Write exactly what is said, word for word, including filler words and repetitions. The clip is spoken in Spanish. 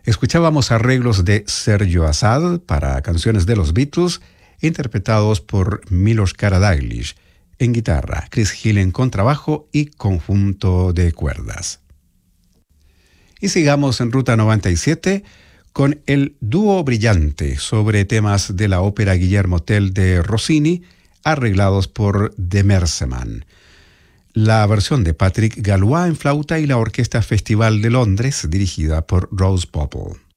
Escuchábamos arreglos de Sergio Assad para canciones de los Beatles, interpretados por Milos Karadzic en guitarra, Chris Hill en contrabajo y conjunto de cuerdas. Y sigamos en Ruta noventa y siete con el dúo brillante sobre temas de la ópera Guillermo Tell de Rossini, arreglados por De Merseman. La versión de Patrick Galois en flauta y la Orquesta Festival de Londres, dirigida por Rose Popple.